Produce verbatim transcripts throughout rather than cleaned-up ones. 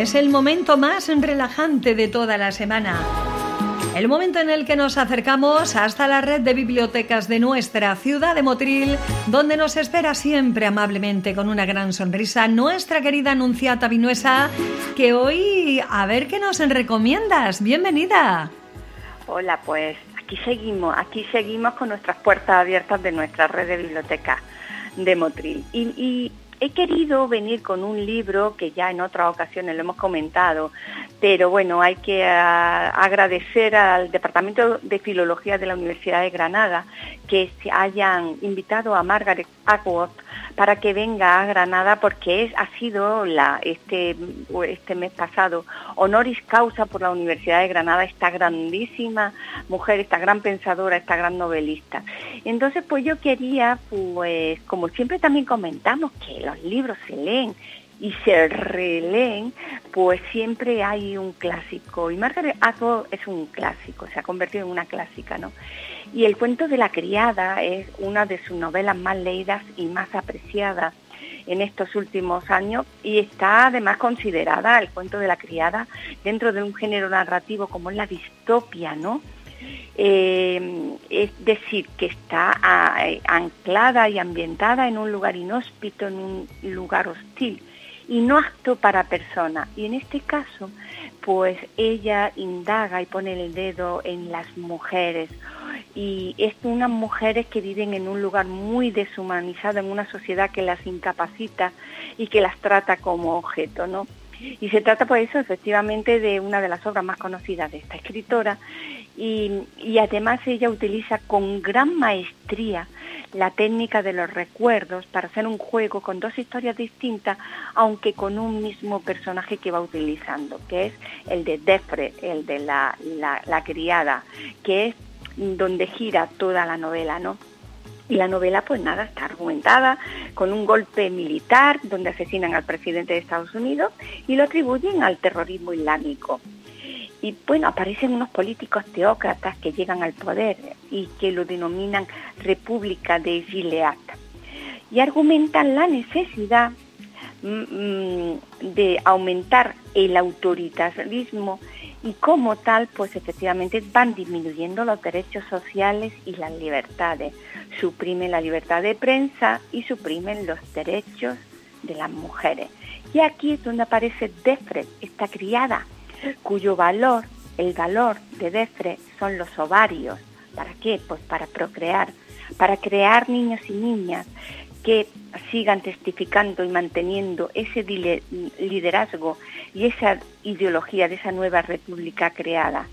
Es el momento más relajante de toda la semana. El momento en el que nos acercamos hasta la red de bibliotecas de nuestra ciudad de Motril, donde nos espera siempre amablemente con una gran sonrisa nuestra querida Anunciata Vinuesa, que hoy a ver qué nos recomiendas. Bienvenida. Hola, pues aquí seguimos, aquí seguimos con nuestras puertas abiertas de nuestra red de bibliotecas de Motril. Y, y he querido venir con un libro que ya en otras ocasiones lo hemos comentado, pero bueno, hay que uh, agradecer al Departamento de Filología de la Universidad de Granada que se hayan invitado a Margaret Atwood para que venga a Granada, porque es, ha sido la, este, este mes pasado honoris causa por la Universidad de Granada, esta grandísima mujer, esta gran pensadora, esta gran novelista. Entonces, pues yo quería, pues como siempre también comentamos, que los libros se leen y se releen, pues siempre hay un clásico. Y Margaret Atwood es un clásico, se ha convertido en una clásica, ¿no? Y El cuento de la criada es una de sus novelas más leídas y más apreciadas en estos últimos años, y está además considerada, El cuento de la criada, dentro de un género narrativo como es la distopia, ¿no? Eh, es decir, que está a, anclada y ambientada en un lugar inhóspito, en un lugar hostil y no apto para personas. Y en este caso, pues ella indaga y pone el dedo en las mujeres, y es unas mujeres que viven en un lugar muy deshumanizado, en una sociedad que las incapacita y que las trata como objeto, ¿no? Y se trata por eso efectivamente de una de las obras más conocidas de esta escritora, y, y además ella utiliza con gran maestría la técnica de los recuerdos para hacer un juego con dos historias distintas, aunque con un mismo personaje que va utilizando, que es el de Defre, el de la, la, la criada, que es donde gira toda la novela, ¿no? Y la novela, pues nada, está argumentada con un golpe militar donde asesinan al presidente de Estados Unidos y lo atribuyen al terrorismo islámico. Y bueno, aparecen unos políticos teócratas que llegan al poder y que lo denominan República de Gilead. Y argumentan la necesidad mm, de aumentar el autoritarismo, y como tal, pues efectivamente van disminuyendo los derechos sociales y las libertades. Suprimen la libertad de prensa y suprimen los derechos de las mujeres. Y aquí es donde aparece Defre, esta criada, cuyo valor, el valor de Defre son los ovarios. ¿Para qué? Pues para procrear, para crear niños y niñas que sigan testificando y manteniendo ese liderazgo y esa ideología de esa nueva república creada.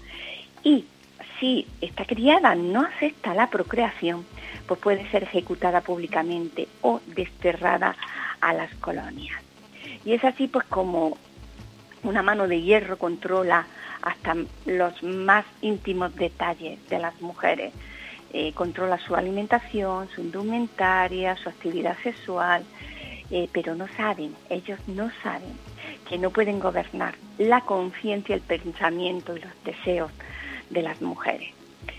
Y si esta criada no acepta la procreación, pues puede ser ejecutada públicamente o desterrada a las colonias. Y es así pues como una mano de hierro controla hasta los más íntimos detalles de las mujeres. Eh, controla su alimentación, su indumentaria, su actividad sexual, eh, pero no saben, ellos no saben que no pueden gobernar la conciencia, el pensamiento y los deseos de las mujeres.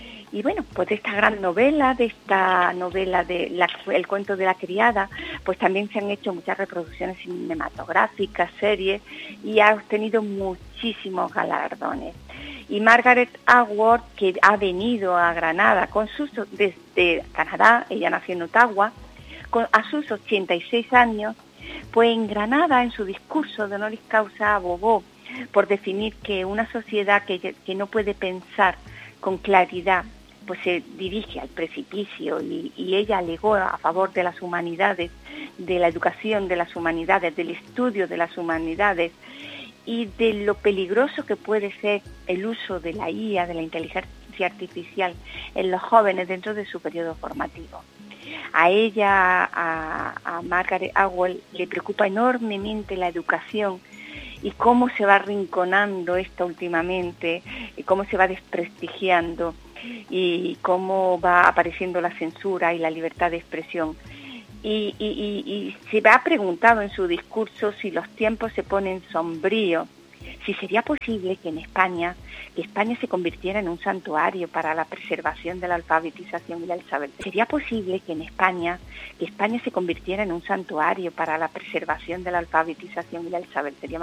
Y bueno, pues de esta gran novela, de esta novela de la, El cuento de la criada, pues también se han hecho muchas reproducciones cinematográficas, series, y ha obtenido muchísimos galardones. Y Margaret Atwood, que ha venido a Granada con sus, desde Canadá, ella nació en Ottawa, con, a sus ochenta y seis años, pues en Granada, en su discurso de honoris causa, abogó por definir que una sociedad que, que no puede pensar con claridad, pues se dirige al precipicio, y, y ella alegó a favor de las humanidades, de la educación de las humanidades, del estudio de las humanidades, y de lo peligroso que puede ser el uso de la I A, de la inteligencia artificial, en los jóvenes dentro de su periodo formativo. A ella, a, a Margaret Atwood, le preocupa enormemente la educación y cómo se va arrinconando esto últimamente, y cómo se va desprestigiando y cómo va apareciendo la censura y la libertad de expresión. Y, y, y, y se ha preguntado en su discurso si los tiempos se ponen sombríos, si sería posible que en España, que España se convirtiera en un santuario para la preservación de la alfabetización y del saber. Sería posible que en España, que España se convirtiera en un santuario para la preservación de la alfabetización y del saber. Sería